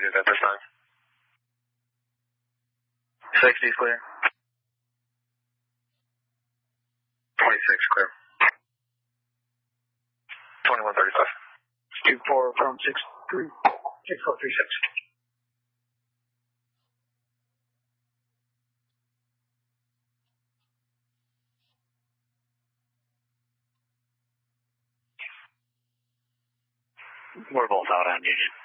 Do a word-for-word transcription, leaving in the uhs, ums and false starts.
Negative at this time. sixty is clear. twenty-six clear. twenty-one thirty-five. two four from six three, six four three six. We're both out on Union.